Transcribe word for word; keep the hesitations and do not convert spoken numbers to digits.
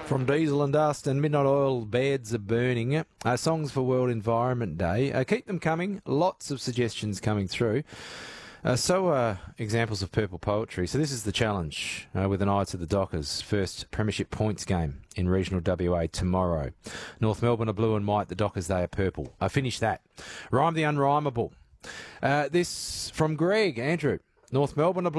From Diesel and Dust and Midnight Oil, Beds are Burning. Uh, songs for World Environment Day. Uh, keep them coming. Lots of suggestions coming through. Uh, so uh, examples of purple poetry. So this is the challenge uh, with an eye to the Dockers. First Premiership points game in regional W A tomorrow. North Melbourne are blue and white. The Dockers, they are purple. I finished that. Rhyme the unrhymable. Uh, this from Greg, Andrew. North Melbourne are blue.